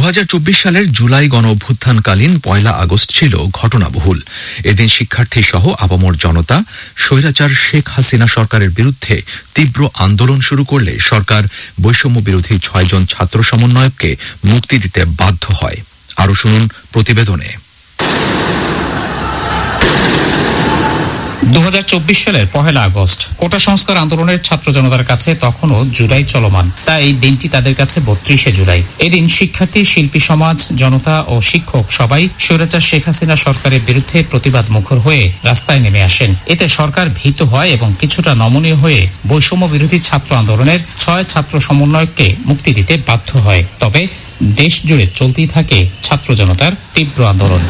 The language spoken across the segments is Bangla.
2024 সালের জুলাই গণঅভ্যুত্থানকালীন 1 আগস্ট ছিল ঘটনাবহুল। এদিন শিক্ষার্থী সহ আপামর জনতা স্বৈরাচার শেখ হাসিনা সরকারের বিরুদ্ধে তীব্র আন্দোলন শুরু করলে সরকার বৈষম্য বিরোধী 6 জন ছাত্র সমন্বয়ককে মুক্তি দিতে বাধ্য হয়। আরো শুনুন প্রতিবেদনে। 2024 সালের 1 আগস্ট কোটা সংস্কার আন্দোলনের ছাত্র জনতার কাছে তখনও জুলাই চলমান। তাই এই দিনটি তাদের কাছে 32শে জুলাই। এদিন শিক্ষার্থী, শিল্পী সমাজ, জনতা ও শিক্ষক সবাই স্বৈরাচার শেখ হাসিনা সরকারের বিরুদ্ধে প্রতিবাদ মুখর হয়ে রাস্তায় নেমে আসেন। এতে সরকার ভীত হয় এবং কিছুটা নমনীয় হয়ে বৈষম্য বিরোধী ছাত্র আন্দোলনের 6 ছাত্র সমন্বয়ককে মুক্তি দিতে বাধ্য হয়। তবে দেশ জুড়ে চলতেই থাকে ছাত্র জনতার তীব্র আন্দোলন।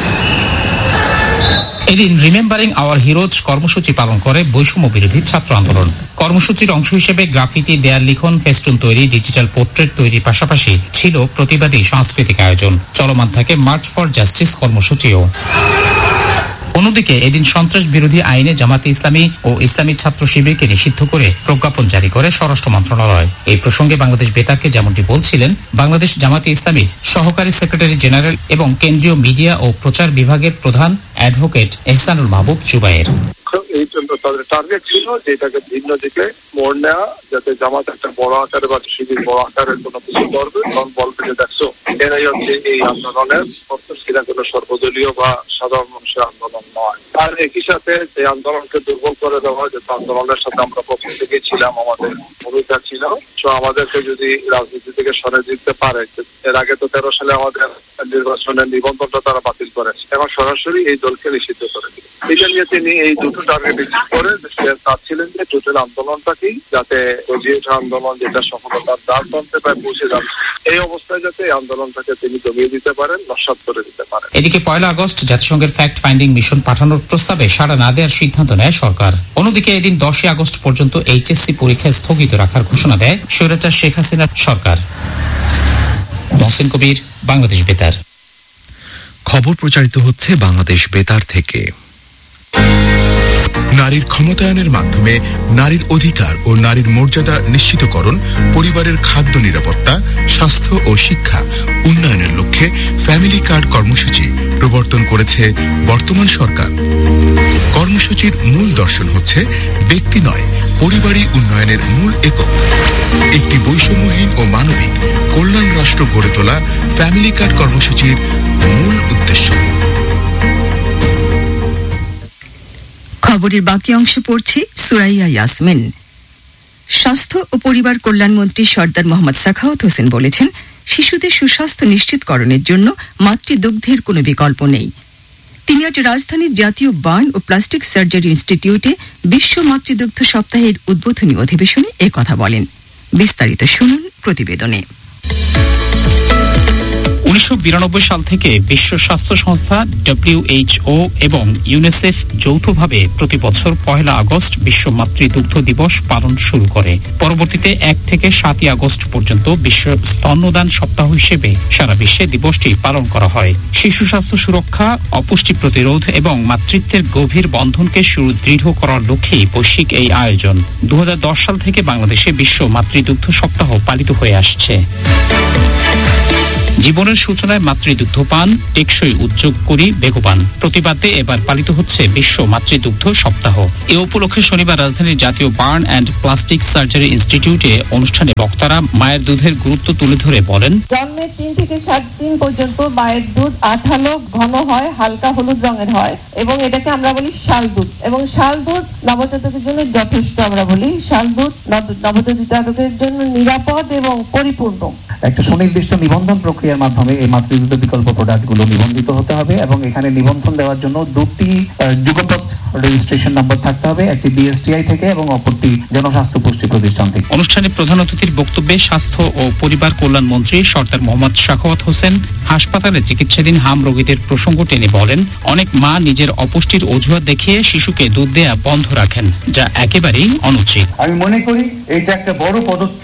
এদিন রিমেম্বারিং আওয়ার হিরোজ কর্মসূচি পালন করে বৈষম্য বিরোধী ছাত্র আন্দোলন। কর্মসূচির অংশ হিসেবে গ্রাফিতি, দেয়াল লিখন, ফেস্টুন তৈরি, ডিজিটাল পোর্ট্রেট তৈরির পাশাপাশি ছিল প্রতিবাদী সাংস্কৃতিক আয়োজন। চলমান থাকে মার্চ ফর জাস্টিস কর্মসূচিও। অন্যদিকে এদিন সন্ত্রাস বিরোধী আইনে জামাতে ইসলামী ও ইসলামী ছাত্র শিবিরকে নিষিদ্ধ করে প্রজ্ঞাপন জারি করে স্বরাষ্ট্র মন্ত্রণালয়। এই প্রসঙ্গে বাংলাদেশ বেতারকে যেমনটি বলছিলেন বাংলাদেশ জামাতে ইসলামীর সহকারী সেক্রেটারি জেনারেল এবং কেন্দ্রীয় মিডিয়া ও প্রচার বিভাগের প্রধান অ্যাডভোকেট এহসানুল মাহবুব জুবায়ের। এই জন্য তাদের টার্গেট ছিল যে এটাকে ভিন্ন দিকে মোড় নেওয়া, যাতে জামাত একটা বড় আকারে বা শিবির বড় আকারের কোনো কিছু করবে, তখন বলবে যে দেখছো এরাই হচ্ছে এই আন্দোলনের সেটা কোনো সর্বদলীয় বা সাধারণ মানুষের আন্দোলন নয়। আর একই সাথে এই আন্দোলনকে দুর্বল করে দেওয়া, যে আন্দোলনের সাথে আমরা প্রথম থেকে ছিলাম, আমাদের ভূমিকা ছিল, তো আমাদেরকে যদি রাজনীতি থেকে সরে দিতে পারে। এর আগে তো 13 সালে আমাদের নির্বাচনের নিবন্ধনটা তারা বাতিল করেছে, এখন সরাসরি এই দলকে নিষিদ্ধ করে দিল। এটা নিয়ে তিনি এই দুটো টার্গেট করে চাচ্ছিলেন যে টোটাল আন্দোলনটাকেই যাতে আন্দোলন যেটা সফলতার দ্বার প্রান্তে প্রায় পৌঁছে যাচ্ছে, এই অবস্থায় যাতে এই আন্দোলনটাকে তিনি দমিয়ে দিতে পারেন, নস্যাৎ করে দিতে পারেন। এদিকে 1 আগস্ট জাতিসংঘের ফ্যাক্ট ফাইন্ডিং মিশন পাঠানোর প্রস্তাবে সাড়া না দেওয়ার সিদ্ধান্ত নেয় সরকার। অন্যদিকে এদিন 10 আগস্ট পর্যন্ত এইচএসসি পরীক্ষা স্থগিত রাখার ঘোষণা দেয় স্বৈরাচার শেখ হাসিনার সরকার। মহসিন কবির, বাংলাদেশ বেতার। খবর প্রচারিত হচ্ছে বাংলাদেশ বেতার থেকে। নারীর ক্ষমতায়নের মাধ্যমে নারীর অধিকার ও নারীর মর্যাদা নিশ্চিতকরণ, পরিবারের খাদ্য নিরাপত্তা, স্বাস্থ্য ও শিক্ষা উন্নয়নের লক্ষ্যে ফ্যামিলি কার্ড কর্মসূচি প্রবর্তন করেছে বর্তমান সরকার। কর্মসূচির মূল দর্শন হচ্ছে ব্যক্তি নয়, পরিবারই উন্নয়নের মূল একক। একটি বৈষম্যহীন ও মানবিক কল্যাণ রাষ্ট্র গড়ে তোলা ফ্যামিলি কার্ড কর্মসূচির মূল উদ্দেশ্য। খবরের বাকি অংশ পড়ছি সুরাইয়া ইয়াসমিন। স্বাস্থ্য ও পরিবার কল্যাণমন্ত্রী সর্দার মোহাম্মদ সাখাওয়াত হোসেন বলেছেন, শিশুদের সুস্বাস্থ্য নিশ্চিতকরণের জন্য মাতৃদুগ্ধের কোনো বিকল্প নেই। তিনি আজ রাজধানীর জাতীয় বার্ন ও প্লাস্টিক সার্জারি ইনস্টিটিউটে বিশ্ব মাতৃদুগ্ধ সপ্তাহের উদ্বোধনী অধিবেশনে একথা বলেন। বিস্তারিত শুনুন প্রতিবেদনে। 1992 সাল থেকে বিশ্ব স্বাস্থ্য সংস্থা WHO এবং ইউনিসেফ যৌথভাবে প্রতি বছর 1 আগস্ট বিশ্ব মাতৃদুগ্ধ দিবস পালন শুরু করে। পরবর্তীতে 1 থেকে 7 আগস্ট পর্যন্ত বিশ্ব স্তন্যদান সপ্তাহ হিসেবে সারা বিশ্বে দিবসটি পালন করা হয়। শিশু স্বাস্থ্য সুরক্ষা, অপুষ্টি প্রতিরোধ এবং মাতৃত্বের গভীর বন্ধনকে সুদৃঢ় করার লক্ষ্যেই বৈশ্বিক এই আয়োজন। 2010 সাল থেকে বাংলাদেশে বিশ্ব মাতৃদুগ্ধ সপ্তাহ পালিত হয়ে আসছে। জীবনের সূচনায় মাতৃদুগ্ধ পান, টেকসই উদ্যোগ করি বেগবান প্রতিবাদে এবার পালিত হচ্ছে বিশ্ব মাতৃদুগ্ধ সপ্তাহ। এ উপলক্ষে শনিবার রাজধানীর জাতীয় বার্ন অ্যান্ড প্লাস্টিক সার্জারি ইনস্টিটিউটে অনুষ্ঠানে বক্তারা মায়ের দুধের গুরুত্ব তুলে ধরে বলেন, জন্মের 3 থেকে 7 দিন পর্যন্ত মায়ের দুধ আঠালো, ঘন হয়, হালকা হলুদ রঙের হয় এবং এটাকে আমরা বলি শাল দুধ। এবং শাল দুধ নবজাতকের জন্য যথেষ্ট, আমরা বলি শাল দুধ নবজাতকের জন্য নিরাপদ এবং পরিপূর্ণ। একটা সুনির্দিষ্ট নিবন্ধন প্রক্রিয়ার মাধ্যমে এই মাতৃদুগ্ধ বিকল্প প্রোডাক্টগুলো নিবন্ধিত হতে হবে এবং এখানে নিবন্ধন দেওয়ার জন্য 2টি যুগপৎ রেজিস্ট্রেশন নম্বর থাকতে হবে, একটি বিএসটিআই থেকে এবং অপরটি জনস্বাস্থ্য পুষ্টি প্রতিষ্ঠান থেকে। অনুষ্ঠানে প্রধান অতিথির বক্তব্যে স্বাস্থ্য ও পরিবার কল্যাণ মন্ত্রী সর্দার মোহাম্মদ সাখাওয়াত হোসেন হাসপাতালে চিকিৎসাধীন হাম রোগীদের প্রসঙ্গ টেনে বলেন, অনেক মা নিজের অপুষ্টির অজুহাত দেখিয়ে শিশুকে দুধ দেয়া বন্ধ রাখেন, যা একেবারেই অনুচিত। আমি মনে করি এটা একটা বড় পদক্ষেপ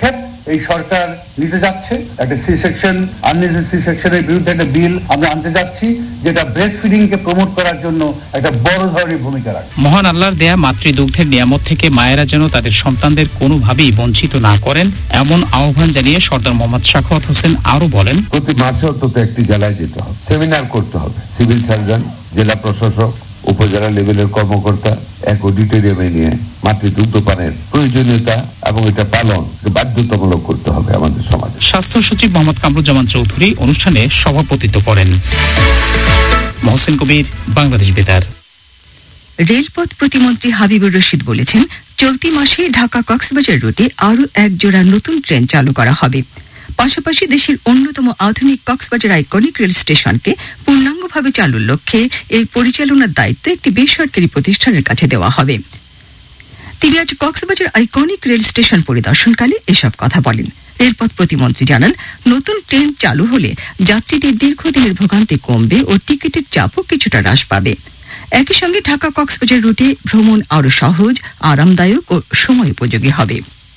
এই সরকার নিতে যাচ্ছে। একটা সি সেকশন, আননেসেসারি সি সেকশনের বিরুদ্ধে একটা বিল আমরা আনতে যাচ্ছি, যেটা ব্রেস্ট ফিডিং কে প্রমোট করার জন্য একটা বড় ধরনের ভূমিকা রাখে। মহান আল্লাহর দেয়া মাতৃদুগ্ধের নিয়ামত থেকে মায়েরা যেন তাদের সন্তানদের কোনোভাবেই বঞ্চিত না করেন, এমন আহ্বান জানিয়ে সর্দার মোহাম্মদ সাখাওয়াত হোসেন আরো বলেন, প্রতি মাসে অন্তত একটি জেলায় যেতে হবে, সেমিনার করতে হবে। সিভিল সার্জন, জেলা প্রশাসক, উপজেলা লেভেলের কর্মকর্তা এক অডিটোরিয়ামে নিয়ে মাতৃদুগ্ধ পানের প্রয়োজনীয়তা এবং এটা পালন বাধ্যতামূলক করতে হবে আমাদের সমাজে। স্বাস্থ্য সচিব মোহাম্মদ কামরুজ্জামান চৌধুরী অনুষ্ঠানে সভাপতিত্ব করেন। মহসিন কবির, বাংলাদেশ বেতার। রেলপথ প্রতিমন্ত্রী হাবিবুর রশিদ বলেছেন, চলতি মাসে ঢাকা কক্সবাজার রুটে আরও এক জোড়া নতুন ট্রেন চালু করা হবে। পাশাপাশি দেশের অন্যতম আধুনিক কক্সবাজার আইকনিক রেল স্টেশনকে পূর্ণাঙ্গভাবে চালুর লক্ষ্যে এর পরিচালনার দায়িত্ব একটি বেসরকারি প্রতিষ্ঠানের কাছে দেওয়া হবে। তিনি আজ কক্সবাজার আইকনিক রেল স্টেশন পরিদর্শনকালে এসব কথা বলেন। রেলপথ প্রতিমন্ত্রী জানান, নতুন ট্রেন চালু হলে যাত্রীদের দীর্ঘদিনের ভোগান্তি কমবে ও টিকিটের চাপও কিছুটা হ্রাস পাবে। একই সঙ্গে ঢাকা কক্সবাজার রুটে ভ্রমণ আরও সহজ, আরামদায়ক ও সময় উপযোগী হবে।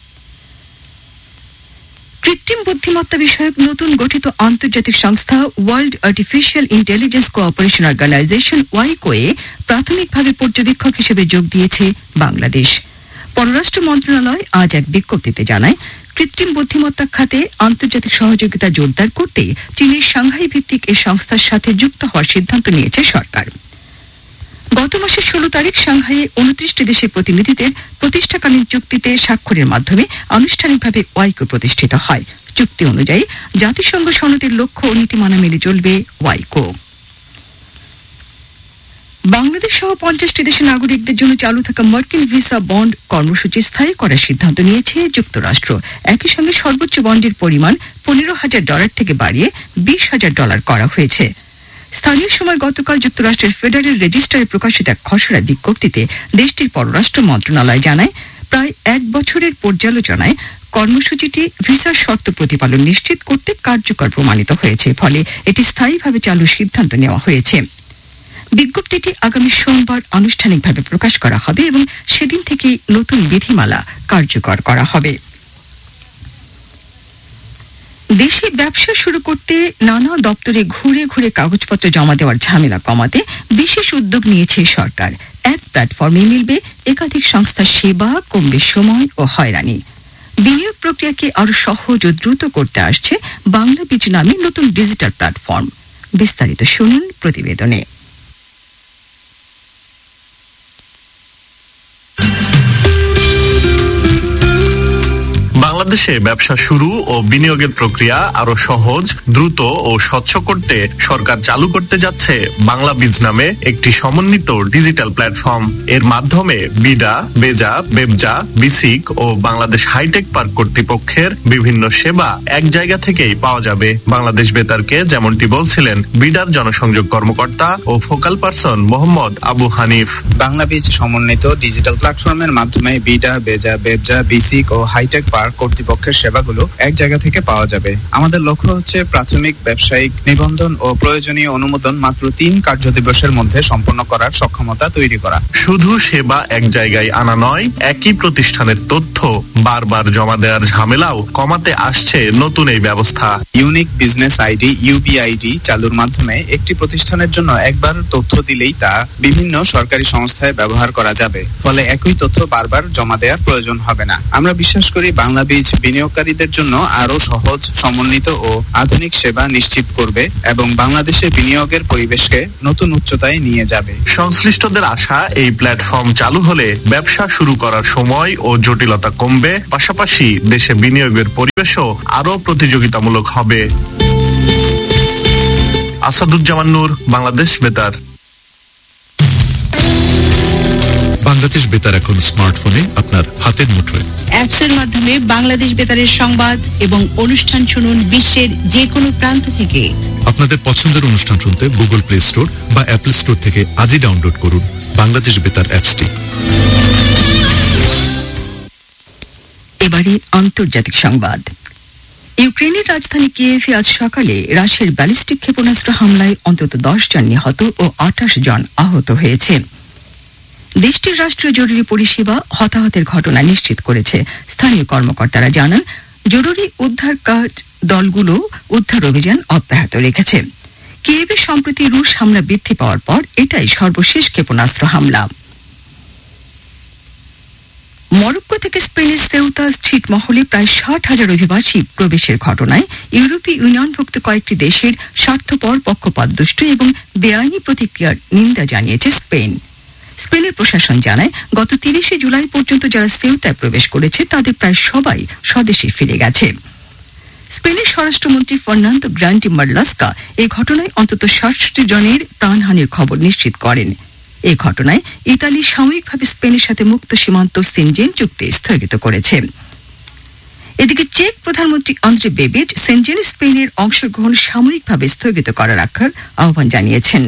কৃত্রিম বুদ্ধিমত্তা বিষয়ক নতুন গঠিত আন্তর্জাতিক সংস্থা world artificial intelligence cooperation organisation ওয়াইকোয়ে প্রাথমিকভাবে পর্যবেক্ষক হিসেবে যোগ দিয়েছে বাংলাদেশ। পররাষ্ট্র মন্ত্রণালয় আজ এক বিজ্ঞপ্তিতে জানায়, কৃত্রিম বুদ্ধিমত্তা খাতে আন্তর্জাতিক সহযোগিতা জোরদার করতে চীনের সাংহাই ভিত্তিক এই সংস্থার সাথে যুক্ত হওয়ার সিদ্ধান্ত নিয়েছে সরকার। গত মাসের 16 তারিখ সাংহাইয়ে 29টি দেশের প্রতিনিধিদের প্রতিষ্ঠাকালীন চুক্তিতে স্বাক্ষরের মাধ্যমে আনুষ্ঠানিকভাবে ওয়াইকো প্রতিষ্ঠিত হয়। চুক্তি অনুযায়ী জাতিসংঘ সনদের লক্ষ্য ও নীতিমালা মেনে চলবে ওয়াইকো। বাংলাদেশ সহ 50টি দেশের নাগরিকদের জন্য চালু থাকা মার্কিন ভিসা বন্ড কর্মসূচি স্থায়ী করার সিদ্ধান্ত নিয়েছে যুক্তরাষ্ট্র। একই সঙ্গে সর্বোচ্চ বন্ডের পরিমাণ $15,000 থেকে বাড়িয়ে $20,000 করা হয়েছে। স্থানীয় সময় গতকাল যুক্তরাষ্ট্রের ফেডারেল রেজিস্টারে প্রকাশিত এক খসড়া বিজ্ঞপ্তিতে দেশটির পররাষ্ট্র মন্ত্রণালয় জানায়, প্রায় 1 বছরের পর্যালোচনায় কর্মসূচিটি ভিসার শর্ত প্রতিপালন নিশ্চিত করতে কার্যকর প্রমাণিত হয়েছে। ফলে এটি স্থায়ীভাবে চালুর সিদ্ধান্ত নেওয়া হয়েছে। বিজ্ঞপ্তিটি আগামী সোমবার আনুষ্ঠানিকভাবে প্রকাশ করা হবে এবং সেদিন থেকে নতুন বিধিমালা কার্যকর করা হবে। দেশে ব্যবসা শুরু করতে নানা দপ্তরে ঘুরে ঘুরে কাগজপত্র জমা দেওয়ার ঝামেলা কমাতে বিশেষ উদ্যোগ নিয়েছে সরকার। এক প্ল্যাটফর্মে মিলবে একাধিক সংস্থার সেবা, কমবে সময় ও হয়রানি। বিনিয়োগ প্রক্রিয়াকে আরো সহজ ও দ্রুত করতে আসছে বাংলাবীজ নামে নতুন ডিজিটাল প্ল্যাটফর্ম। বিস্তারিত শুনুন প্রতিবেদনে। বাংলাদেশে ব্যবসা শুরু ও বিনিয়োগের প্রক্রিয়া আরো সহজ, দ্রুত ও স্বচ্ছ করতে সরকার চালু করতে যাচ্ছে বাংলাবীজ নামে একটি সমন্বিত ডিজিটাল প্ল্যাটফর্ম। এর মাধ্যমে বিডা, বেজা, বেবজা, বিসিক ও বাংলাদেশ হাইটেক পার্ক কর্তৃপক্ষের বিভিন্ন সেবা এক জায়গা থেকেই পাওয়া যাবে। বাংলাদেশ বেতারকে যেমনটি বলছিলেন বিডার জনসংযোগ কর্মকর্তা ও ফোকাল পারসন মোহাম্মদ আবু হানিফ। বাংলাবীজ সমন্বিত ডিজিটাল প্ল্যাটফর্মের মাধ্যমে বিডা, বেজা, বেবজা, বিসিক ও হাইটেক পার্ক কর্তৃপক্ষের সেবাগুলো এক জায়গা থেকে পাওয়া যাবে। আমাদের লক্ষ্য হচ্ছে প্রাথমিক ব্যবসায়িক নিবন্ধন ও প্রয়োজনীয় অনুমোদন মাত্র 3 কার্যদিবসের মধ্যে সম্পন্ন করার সক্ষমতা তৈরি করা। শুধু সেবা এক জায়গায় আনা নয়, একই প্রতিষ্ঠানের তথ্য বারবার জমা দেওয়ার ঝামেলাও কমাতে আসছে নতুন এই ব্যবস্থা। ইউনিক বিজনেস আইডি ইউবিআইডি চালুর মাধ্যমে একটি প্রতিষ্ঠানের জন্য একবার তথ্য দিলেই তা বিভিন্ন সরকারি সংস্থায় ব্যবহার করা যাবে। ফলে একই তথ্য বারবার জমা দেওয়ার প্রয়োজন হবে না। আমরা বিশ্বাস করি বাংলাবীজ বিনিয়োগকারীদের জন্য আরো সহজ, সমন্বিত ও আধুনিক সেবা নিশ্চিত করবে এবং বাংলাদেশে বিনিয়োগের পরিবেশকে নতুন উচ্চতায় নিয়ে যাবে। সংশ্লিষ্টদের আশা, এই প্ল্যাটফর্ম চালু হলে ব্যবসা শুরু করার সময় ও জটিলতা কমবে, পাশাপাশি দেশে বিনিয়োগের পরিবেশও আরো প্রতিযোগিতামূলক হবে। আসাদুজ্জামান নূর, বাংলাদেশ বেতার। বাংলাদেশ বেতার এখন স্মার্টফোনে আপনার হাতের মুঠোয়। অ্যাপসের মাধ্যমে বাংলাদেশ বেতারের সংবাদ এবং অনুষ্ঠান শুনুন বিশ্বের যে কোনো প্রান্ত থেকে। আপনাদের পছন্দের অনুষ্ঠান শুনতে গুগল প্লে স্টোর বা অ্যাপল স্টোর থেকে আজই ডাউনলোড করুন বাংলাদেশ বেতার অ্যাপসটি। এবারে আন্তর্জাতিক সংবাদ। ইউক্রেনের রাজধানী কিয়েভে আজ সকালে রাশিয়ার ব্যালিস্টিক ক্ষেপণাস্ত্র হামলায় অন্তত 10 জন নিহত ও 28 জন আহত হয়েছে। দেশটির রাষ্ট্রীয় জরুরি পরিষেবা হতাহতের ঘটনা নিশ্চিত করেছে। স্থানীয় কর্মকর্তারা জানান, জরুরি উদ্ধার কাজ দলগুলো উদ্ধার অভিযান অব্যাহত রেখেছে। কিয়েভে সম্প্রতি রুশ হামলা বৃদ্ধি পাওয়ার পর এটাই সর্বশেষ ক্ষেপণাস্ত্র হামলা। মরক্কো থেকে স্পেনের সেউতা ছিটমহলে প্রায় 60,000 অভিবাসী প্রবেশের ঘটনায় ইউরোপীয় ইউনিয়নভুক্ত কয়েকটি দেশের স্বার্থপর পক্ষপাতদুষ্ট এবং বেআইনি প্রতিক্রিয়ার নিন্দা জানিয়েছে স্পেন। স্পেনের প্রশাসন জানায়, গত 30 জুলাই পর্যন্ত যারা সেউতায় প্রবেশ করেছে তাদের প্রায় সবাই স্বদেশে ফিরে গেছে। স্পেনের স্বরাষ্ট্রমন্ত্রী ফার্নান্দো গ্রান্ডি মার্লাস্কা এই ঘটনায় অন্তত 67 জনের প্রাণহানির খবর নিশ্চিত করেন। এই ঘটনায় ইতালি সাময়িকভাবে স্পেনের সাথে মুক্ত সীমান্ত সেনজেন চুক্তি স্থগিত করেছে। এদিকে চেক প্রধানমন্ত্রী আন্দ্রে বেবিচ সেনজেন স্পেনের অংশগ্রহণ সাময়িকভাবে স্থগিত করে রাখার আহ্বান জানিয়েছেন।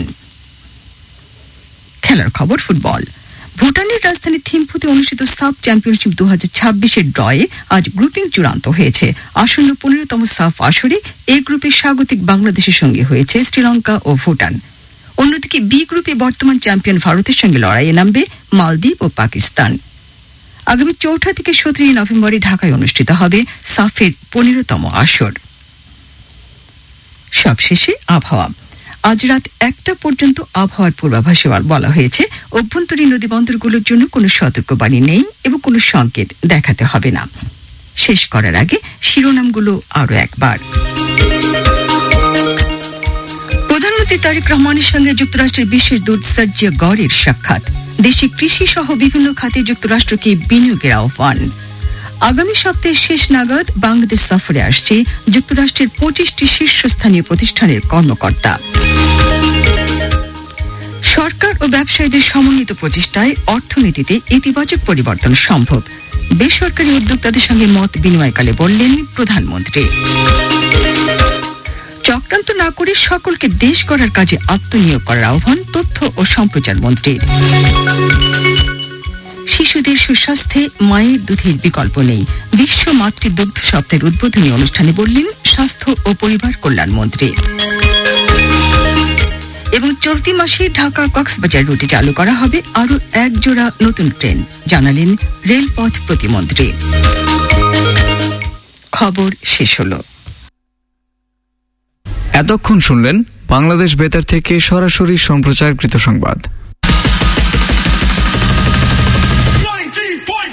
খেলার খবর, ফুটবল। ভুটানের রাজধানী থিম্পুতে অনুষ্ঠিত সাফ চ্যাম্পিয়নশিপ 2026-এর ড্রয়ে আজ গ্রুপিং চূড়ান্ত হয়েছে। আসন্ন 15তম সাফ আসরে এ গ্রুপে স্বাগতিক বাংলাদেশের সঙ্গে হয়েছে শ্রীলঙ্কা ও ভুটান। অন্যদিকে বি গ্রুপে বর্তমান চ্যাম্পিয়ন ভারতের সঙ্গে লড়াইয়ে নামবে মালদ্বীপ ও পাকিস্তান। আগামী 4 থেকে 17 নভেম্বরে ঢাকায় অনুষ্ঠিত হবে সাফের 15তম আসর। সবশেষে আবহাওয়া। আজ রাত 1টা পর্যন্ত আবহাওয়ার পূর্বাভাসে বলা হয়েছে, অভ্যন্তরীণ নদীবন্দরগুলোর জন্য কোনো সতর্কবাণী নেই এবং কোনো সংকেত দেখাতে হবে না। শেষ করার আগে শিরোনামগুলো আরো একবার। প্রধানমন্ত্রী তারেক রহমানের সঙ্গে যুক্তরাষ্ট্রের বিশেষ দূত সার্জিও গরের সাক্ষাৎ। দেশে কৃষি সহ বিভিন্ন খাতে যুক্তরাষ্ট্রকে বিনিয়োগের আহ্বান। আগামী সপ্তাহের শেষ নাগাদ বাংলাদেশ সফরে আসছে যুক্তরাষ্ট্রের 25টি শীর্ষস্থানীয় প্রতিষ্ঠানের কর্মকর্তা। সরকার ও ব্যবসায়ীদের সমন্বিত প্রচেষ্টায় অর্থনীতিতে ইতিবাচক পরিবর্তন সম্ভব, বেসরকারি উদ্যোক্তাদের সঙ্গে মত বিনিময়কালে বললেন প্রধানমন্ত্রী। চক্রান্ত না করে সকলকে দেশ গড়ার কাজে আত্মনিয়োগ করার আহ্বান তথ্য ও সম্প্রচার মন্ত্রীর। শিশুদের সুস্বাস্থ্যে মায়ের দুধের বিকল্প নেই, বিশ্ব মাতৃদুগ্ধ সপ্তাহের উদ্বোধনী অনুষ্ঠানে বললেন স্বাস্থ্য ও পরিবার কল্যাণ মন্ত্রী। এবং চলতি মাসে ঢাকা কক্সবাজার রুটে চালু করা হবে আরো 1 জোড়া নতুন ট্রেন, জানালেন রেলপথ প্রতিমন্ত্রী। খবর শেষ হলো। এতক্ষণ শুনলেন বাংলাদেশ বেতার থেকে সরাসরি সম্প্রচারকৃত সংবাদ।